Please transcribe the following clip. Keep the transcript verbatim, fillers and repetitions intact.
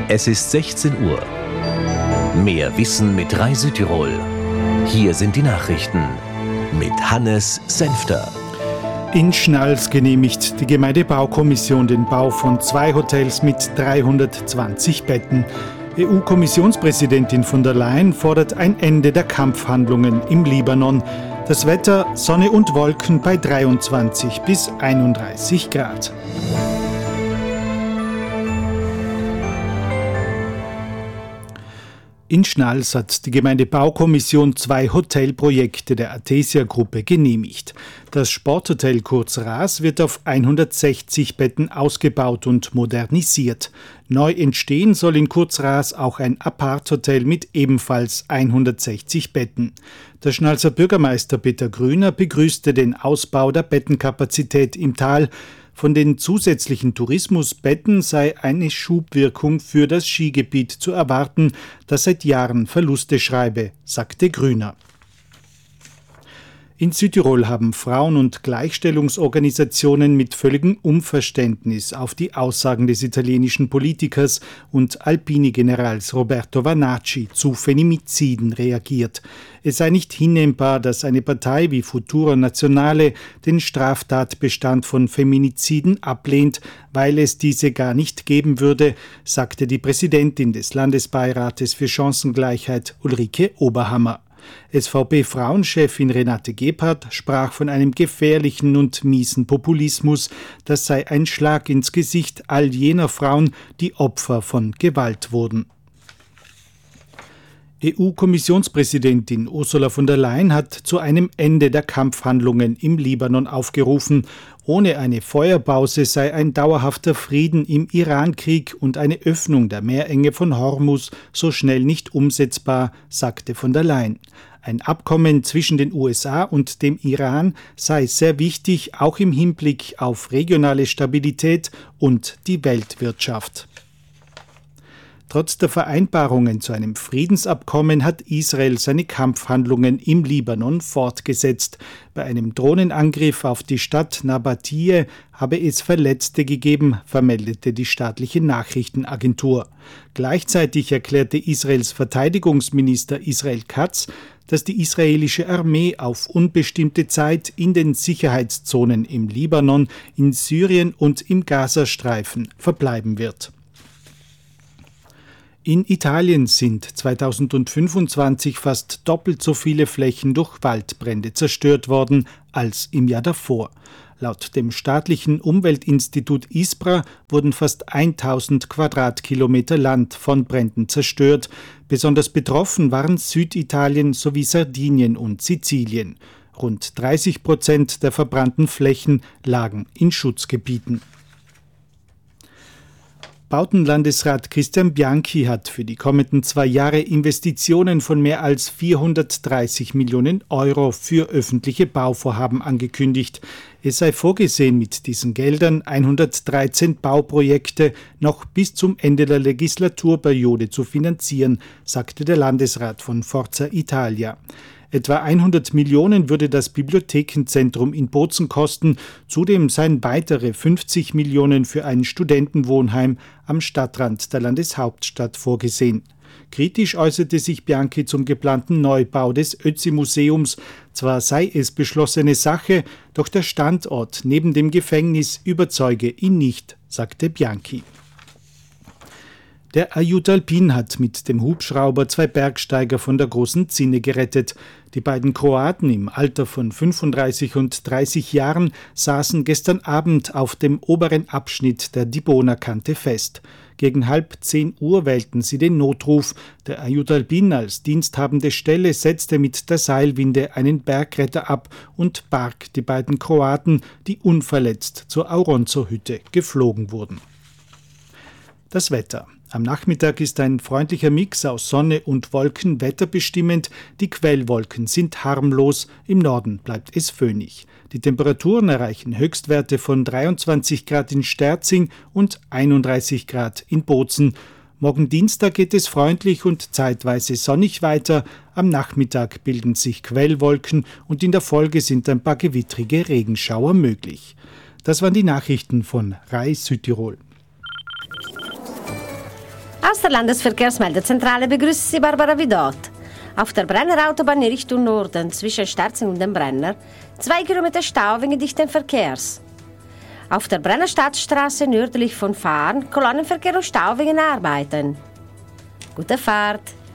Es ist sechzehn Uhr. Mehr Wissen mit Rai Südtirol. Hier sind die Nachrichten mit Hannes Senfter. In Schnals genehmigt die Gemeindebaukommission den Bau von zwei Hotels mit dreihundertzwanzig Betten. E U-Kommissionspräsidentin von der Leyen fordert ein Ende der Kampfhandlungen im Libanon. Das Wetter: Sonne und Wolken bei dreiundzwanzig bis einunddreißig Grad. In Schnals hat die Gemeindebaukommission zwei Hotelprojekte der Athesia-Gruppe genehmigt. Das Sporthotel Kurzras wird auf hundertsechzig Betten ausgebaut und modernisiert. Neu entstehen soll in Kurzras auch ein Apart-Hotel mit ebenfalls hundertsechzig Betten. Der Schnalzer Bürgermeister Peter Grüner begrüßte den Ausbau der Bettenkapazität im Tal. Von den zusätzlichen Tourismusbetten sei eine Schubwirkung für das Skigebiet zu erwarten, das seit Jahren Verluste schreibe, sagte Grüner. In Südtirol haben Frauen- und Gleichstellungsorganisationen mit völligem Unverständnis auf die Aussagen des italienischen Politikers und Alpini-Generals Roberto Vanacci zu Femminiziden reagiert. Es sei nicht hinnehmbar, dass eine Partei wie Futuro Nazionale den Straftatbestand von Feminiziden ablehnt, weil es diese gar nicht geben würde, sagte die Präsidentin des Landesbeirates für Chancengleichheit Ulrike Oberhammer. S V P-Frauenchefin Renate Gebhardt sprach von einem gefährlichen und miesen Populismus. Das sei ein Schlag ins Gesicht all jener Frauen, die Opfer von Gewalt wurden. E U-Kommissionspräsidentin Ursula von der Leyen hat zu einem Ende der Kampfhandlungen im Libanon aufgerufen. Ohne eine Feuerpause sei ein dauerhafter Frieden im Irankrieg und eine Öffnung der Meerenge von Hormuz so schnell nicht umsetzbar, sagte von der Leyen. Ein Abkommen zwischen den U S A und dem Iran sei sehr wichtig, auch im Hinblick auf regionale Stabilität und die Weltwirtschaft. Trotz der Vereinbarungen zu einem Friedensabkommen hat Israel seine Kampfhandlungen im Libanon fortgesetzt. Bei einem Drohnenangriff auf die Stadt Nabatiyeh habe es Verletzte gegeben, vermeldete die staatliche Nachrichtenagentur. Gleichzeitig erklärte Israels Verteidigungsminister Israel Katz, dass die israelische Armee auf unbestimmte Zeit in den Sicherheitszonen im Libanon, in Syrien und im Gazastreifen verbleiben wird. In Italien sind zweitausendfünfundzwanzig fast doppelt so viele Flächen durch Waldbrände zerstört worden als im Jahr davor. Laut dem staatlichen Umweltinstitut ISPRA wurden fast tausend Quadratkilometer Land von Bränden zerstört. Besonders betroffen waren Süditalien sowie Sardinien und Sizilien. Rund dreißig Prozent der verbrannten Flächen lagen in Schutzgebieten. Bautenlandesrat Christian Bianchi hat für die kommenden zwei Jahre Investitionen von mehr als vierhundertdreißig Millionen Euro für öffentliche Bauvorhaben angekündigt. Es sei vorgesehen, mit diesen Geldern hundertdreizehn Bauprojekte noch bis zum Ende der Legislaturperiode zu finanzieren, sagte der Landesrat von Forza Italia. Etwa hundert Millionen würde das Bibliothekenzentrum in Bozen kosten. Zudem seien weitere fünfzig Millionen für ein Studentenwohnheim am Stadtrand der Landeshauptstadt vorgesehen. Kritisch äußerte sich Bianchi zum geplanten Neubau des Ötzi-Museums. Zwar sei es beschlossene Sache, doch der Standort neben dem Gefängnis überzeuge ihn nicht, sagte Bianchi. Der Aiuto Alpin hat mit dem Hubschrauber zwei Bergsteiger von der Großen Zinne gerettet. Die beiden Kroaten im Alter von fünfunddreißig und dreißig Jahren saßen gestern Abend auf dem oberen Abschnitt der Dibona-Kante fest. Gegen halb zehn Uhr wählten sie den Notruf. Der Aiuto Alpin als diensthabende Stelle setzte mit der Seilwinde einen Bergretter ab und barg die beiden Kroaten, die unverletzt zur Auronzo-Hütte geflogen wurden. Das Wetter. Am Nachmittag ist ein freundlicher Mix aus Sonne und Wolken wetterbestimmend. Die Quellwolken sind harmlos, im Norden bleibt es föhnig. Die Temperaturen erreichen Höchstwerte von dreiundzwanzig Grad in Sterzing und einunddreißig Grad in Bozen. Morgen Dienstag geht es freundlich und zeitweise sonnig weiter. Am Nachmittag bilden sich Quellwolken und in der Folge sind ein paar gewittrige Regenschauer möglich. Das waren die Nachrichten von Rai Südtirol. Aus der Landesverkehrsmeldezentrale begrüßt Sie Barbara Vidot. Auf der Brenner Autobahn in Richtung Norden zwischen Sterzing und dem Brenner zwei Kilometer Stau wegen dichten Verkehrs. Auf der Brenner Stadtstraße nördlich von Fahren Kolonnenverkehr und Stau wegen Arbeiten. Gute Fahrt!